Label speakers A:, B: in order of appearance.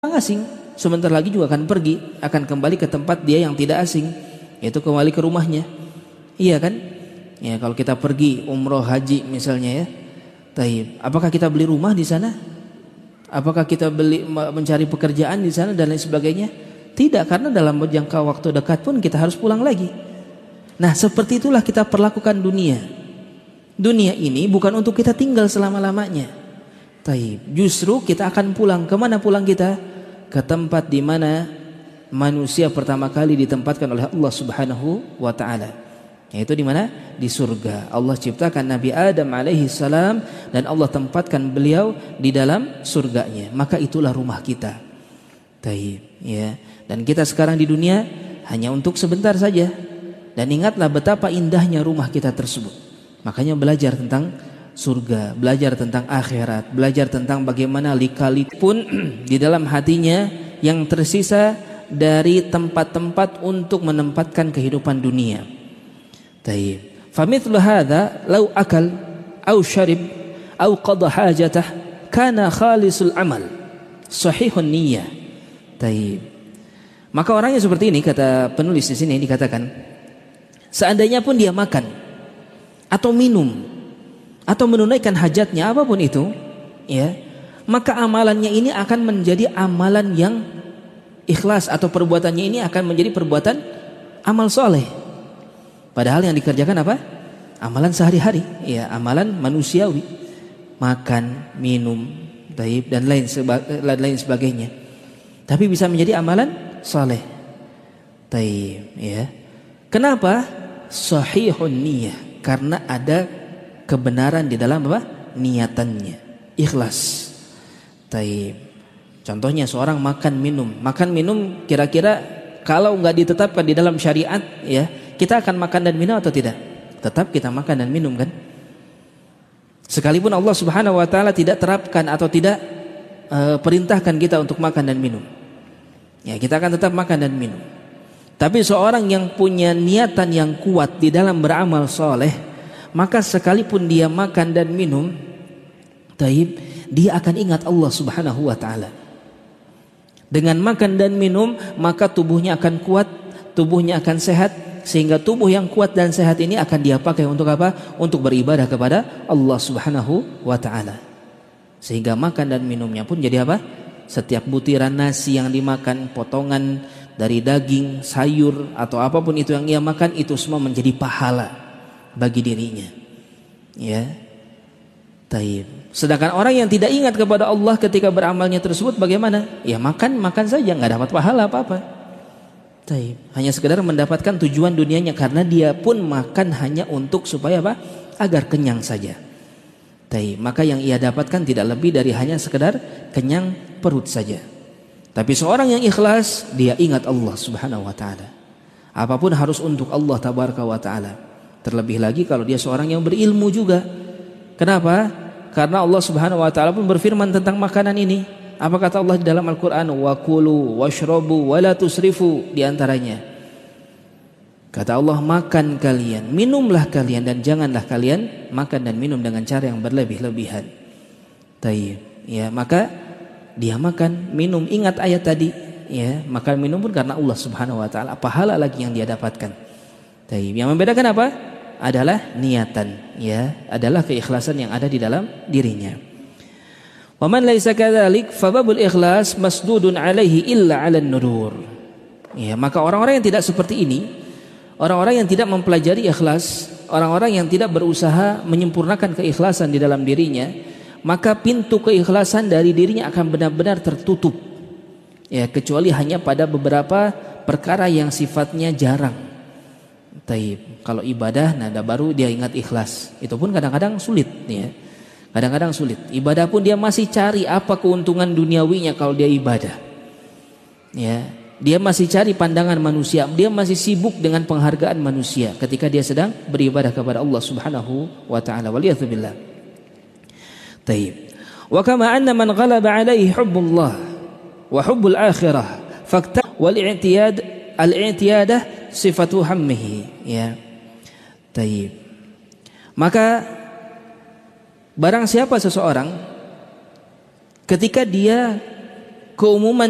A: orang asing sebentar lagi juga akan pergi, akan kembali ke tempat dia yang tidak asing, yaitu kembali ke rumahnya. Iya kan? Ya, kalau kita pergi umroh haji misalnya ya, taib. Apakah kita beli rumah di sana? Apakah kita mencari pekerjaan di sana dan lain sebagainya? Tidak, karena dalam jangka waktu dekat pun kita harus pulang lagi. Nah, seperti itulah kita perlakukan dunia. Dunia ini bukan untuk kita tinggal selama-lamanya. Taib. Justru kita akan pulang. Kemana pulang kita? Ke tempat di mana manusia pertama kali ditempatkan oleh Allah Subhanahu wa taala. Yaitu di mana? Di surga. Allah ciptakan Nabi Adam alaihi salam dan Allah tempatkan beliau di dalam surganya. Maka itulah rumah kita. Taib, ya. Dan kita sekarang di dunia hanya untuk sebentar saja. Dan ingatlah betapa indahnya rumah kita tersebut. Makanya belajar tentang surga, belajar tentang akhirat, belajar tentang bagaimana lika-liku pun di dalam hatinya yang tersisa dari tempat-tempat untuk menempatkan kehidupan dunia. Taib. Famithlu hadza law akal aw syarib aw qada hajatah kana khalisul amal sahihun niyyah. Taib. Maka orangnya seperti ini, kata penulis di sini dikatakan, seandainya pun dia makan atau minum atau menunaikan hajatnya apapun itu, ya, maka amalannya ini akan menjadi amalan yang ikhlas, atau perbuatannya ini akan menjadi perbuatan amal soleh. Padahal yang dikerjakan apa? Amalan sehari-hari, ya, amalan manusiawi, makan, minum, taib dan lain sebagainya. Tapi bisa menjadi amalan soleh, taib, ya. Kenapa? Sahihun niyah, karena ada kebenaran di dalam apa? Niatannya, ikhlas. Taib. Contohnya seorang makan minum kira-kira kalau nggak ditetapkan di dalam syariat, ya, kita akan makan dan minum atau tidak? Tetap kita makan dan minum kan? Sekalipun Allah Subhanahu wa taala tidak terapkan atau tidak perintahkan kita untuk makan dan minum, ya, kita akan tetap makan dan minum. Tapi seorang yang punya niatan yang kuat di dalam beramal soleh, maka sekalipun dia makan dan minum, taib, dia akan ingat Allah Subhanahu wa taala. Dengan makan dan minum, maka tubuhnya akan kuat, tubuhnya akan sehat, sehingga tubuh yang kuat dan sehat ini akan dia pakai untuk apa? Untuk beribadah kepada Allah Subhanahu wa taala. Sehingga makan dan minumnya pun jadi apa? Setiap butiran nasi yang dimakan, potongan dari daging, sayur atau apapun itu yang ia makan, itu semua menjadi pahala bagi dirinya, ya. Taib. Sedangkan orang yang tidak ingat kepada Allah ketika beramalnya tersebut bagaimana? Ya makan saja, nggak dapat pahala apa-apa. Taib. Hanya sekedar mendapatkan tujuan dunianya, karena dia pun makan hanya untuk supaya apa? Agar kenyang saja. Taib. Maka yang ia dapatkan tidak lebih dari hanya sekedar kenyang perut saja. Tapi seorang yang ikhlas, dia ingat Allah Subhanahu wa taala. Apapun harus untuk Allah tabaraka wa taala. Terlebih lagi kalau dia seorang yang berilmu juga. Kenapa? Karena Allah Subhanahu wa taala pun berfirman tentang makanan ini. Apa kata Allah di dalam Al-Qur'an? Wa kulu washrabu wa la tusrifu, di antaranya. Kata Allah, makan kalian, minumlah kalian, dan janganlah kalian makan dan minum dengan cara yang berlebih-lebihan. Taib. Ya, maka dia makan, minum, ingat ayat tadi, ya, makan minum pun karena Allah Subhanahu wa taala, pahala lagi yang dia dapatkan. Taib. Yang membedakan apa? Adalah niatan, ya, adalah keikhlasan yang ada di dalam dirinya. Wa man laisa kadzalik fa babul ikhlas masdudun alaihi illa 'alan nudur. Ya, maka orang-orang yang tidak seperti ini, orang-orang yang tidak mempelajari ikhlas, orang-orang yang tidak berusaha menyempurnakan keikhlasan di dalam dirinya, maka pintu keikhlasan dari dirinya akan benar-benar tertutup, ya, kecuali hanya pada beberapa perkara yang sifatnya jarang. Taib. Kalau ibadah, nada baru dia ingat ikhlas. Itu pun kadang-kadang sulit, ya. Kadang-kadang sulit. Ibadah pun dia masih cari apa keuntungan duniawinya kalau dia ibadah. Ya, dia masih cari pandangan manusia. Dia masih sibuk dengan penghargaan manusia ketika dia sedang beribadah kepada Allah Subhanahu wa taala. Waliyadzubillah. Taib. Wa kama anna man ghalaba alaihi hubbullah wa hubbul akhirah fakta wal i'tiyad al-i'tiyadah sifatu hammihi, ya. Taib. Maka barang siapa seseorang ketika dia keumuman